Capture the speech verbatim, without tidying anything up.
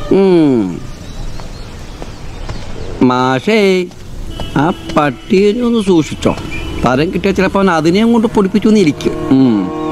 മാഷേ, ആ പട്ടിയെ ഒന്ന് സൂക്ഷിച്ചോ. തരം കിട്ടിയാൽ ചിലപ്പോൾ അവൻ അതിനെയും കൊണ്ട് പൊടിപ്പിച്ചു എന്നിരിക്കും.